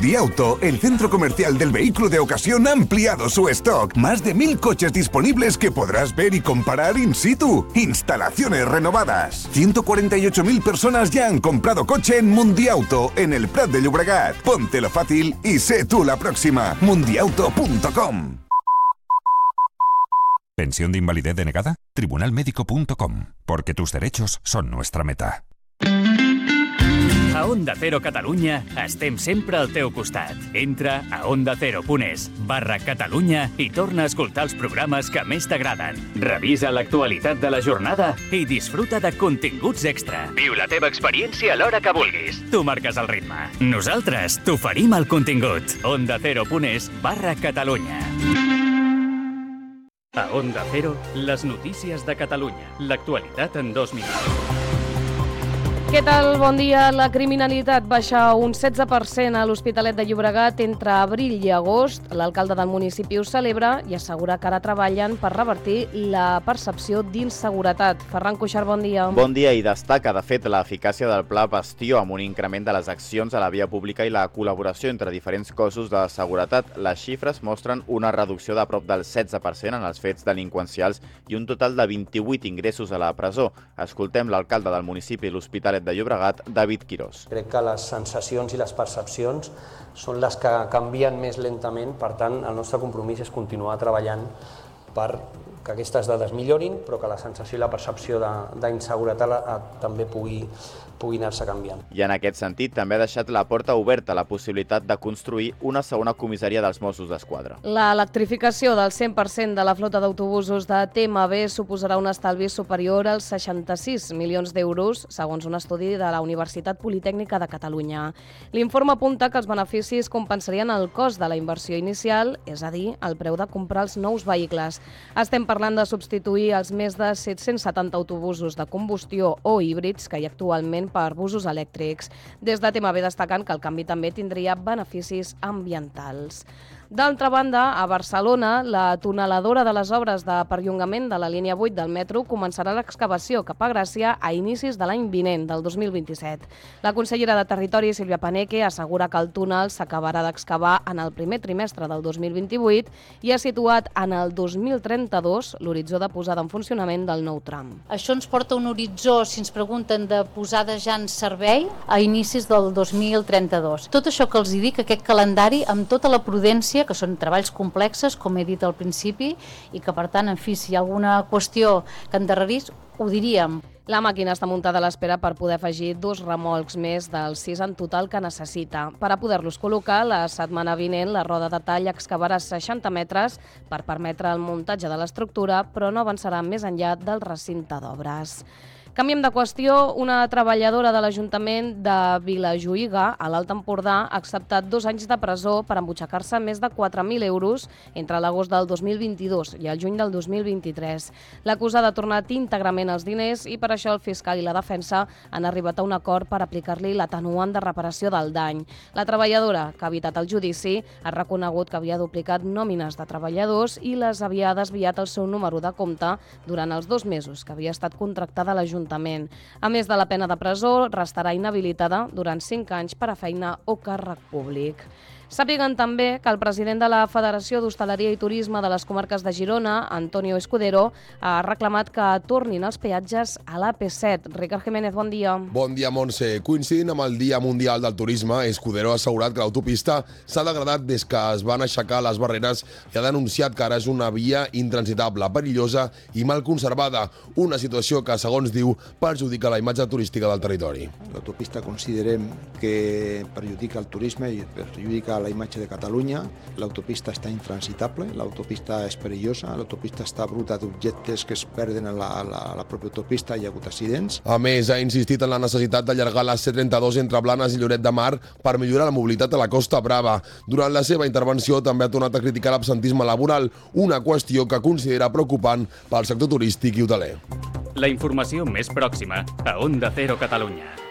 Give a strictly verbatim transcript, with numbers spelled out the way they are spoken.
Mundiauto, el centro comercial del vehículo de ocasión, ha ampliado su stock. Más de mil coches disponibles que podrás ver y comparar in situ. Instalaciones renovadas. ciento cuarenta y ocho mil personas ya han comprado coche en Mundiauto, en el Prat de Llobregat. Póntelo fácil y sé tú la próxima. mundiauto punto com. ¿Pensión de invalidez denegada? tribunal médico punto com. Porque tus derechos son nuestra meta. A Onda Cero Catalunya estem sempre al teu costat. Entra a onda cero punt es barra Catalunya i torna a escoltar els programes que més t'agraden. Revisa l'actualitat de la jornada i disfruta de continguts extra. Viu la teva experiència a l'hora que vulguis. Tu marques el ritme. Nosaltres t'oferim el contingut. onda cero punt es barra Catalunya. A Onda Cero, les notícies de Catalunya. L'actualitat en dos minuts. Què tal? Bon dia. La criminalitat baixa un setze per cent a l'Hospitalet de Llobregat entre abril i agost. L'alcalde del municipi ho celebra i assegura que ara treballen per revertir la percepció d'inseguretat. Ferran Cuixart, bon dia. Bon dia, i destaca, de fet, l'eficàcia del Pla Bastió amb un increment de les accions a la via pública i la col·laboració entre diferents cossos de seguretat. Les xifres mostren una reducció de prop del setze per cent en els fets delinqüencials i un total de vint-i-vuit ingressos a la presó. Escoltem l'alcalde del municipi i l'Hospitalet de Llobregat, David Quirós. Crec que les sensacions i les percepcions són les que canvien més lentament, per tant, el nostre compromís és continuar treballant per que aquestes dades millorin, però que la sensació i la percepció d'inseguretat també pugui, pugui anar-se canviant. I en aquest sentit també ha deixat la porta oberta a la possibilitat de construir una segona comissaria dels Mossos d'Esquadra. L'electrificació del cent per cent de la flota d'autobusos de T M B suposarà un estalvi superior als seixanta-sis milions d'euros, segons un estudi de la Universitat Politècnica de Catalunya. L'informe apunta que els beneficis compensarien el cost de la inversió inicial, és a dir, el preu de comprar els nous vehicles. Estem parlant de substituir els més de set-cents setanta autobusos de combustió o híbrids que hi ha actualment per busos elèctrics. Des de T M B destacant que el canvi també tindria beneficis ambientals. D'altra banda, a Barcelona, la tuneladora de les obres de perllongament de la línia vuit del metro començarà l'excavació cap a Gràcia a inicis de l'any vinent, del dos mil vint-i-set. La consellera de Territori, Sílvia Paneque, assegura que el túnel s'acabarà d'excavar en el primer trimestre del dos mil vint-i-vuit i ha situat en el dos mil trenta-dos l'horitzó de posada en funcionament del nou tram. Això ens porta un horitzó, si ens pregunten, de posada ja en servei a inicis del dos mil trenta-dos. Tot això que els hi dic, aquest calendari, amb tota la prudència, que són treballs complexes, com he dit al principi, i que, per tant, en fi, si hi ha alguna qüestió que endarrerís, ho diríem. La màquina està muntada a l'espera per poder afegir dos remolcs més dels sis en total que necessita. Per a poder-los col·locar, la setmana vinent la roda de tall excavarà seixanta metres per permetre el muntatge de l'estructura, però no avançarà més enllà del recinte d'obres. Canviem de qüestió. Una treballadora de l'Ajuntament de Vilajuïga, a l'Alt Empordà, ha acceptat dos anys de presó per embutxacar-se més de quatre mil euros entre l'agost del dos mil vint-i-dos i el juny del dos mil vint-i-tres. L'acusada ha tornat íntegrament els diners i per això el fiscal i la defensa han arribat a un acord per aplicar-li l'atenuant de reparació del dany. La treballadora, que ha evitat el judici, ha reconegut que havia duplicat nòmines de treballadors i les havia desviat el seu número de compte durant els dos mesos que havia estat contractada a l'Ajuntament. A més de la pena de presó, restarà inhabilitada durant cinc anys per a feina o càrrec públic. Sàpiguen també que el president de la Federació d'Hostaleria i Turisme de les comarques de Girona, Antonio Escudero, ha reclamat que tornin els peatges a l'A P set. Ricard Jiménez, bon dia. Bon dia, Montse. Coincidint amb el Dia Mundial del Turisme, Escudero ha assegurat que l'autopista s'ha degradat des que es van aixecar les barreres i ha denunciat que ara és una via intransitable, perillosa i mal conservada, una situació que, segons diu, perjudica la imatge turística del territori. L'autopista considerem que perjudica el turisme i perjudica la imatge de Catalunya. L'autopista està intransitable, l'autopista és perillosa, l'autopista està bruta d'objectes que es perden a la, a la, a la pròpia autopista, hi ha hagut accidents. A més, ha insistit en la necessitat d'allargar la C trenta-dos entre Blanes i Lloret de Mar per millorar la mobilitat a la Costa Brava. Durant la seva intervenció també ha tornat a criticar l'absentisme laboral, una qüestió que considera preocupant pel sector turístic i hoteler. La informació més pròxima a Onda Cero Catalunya.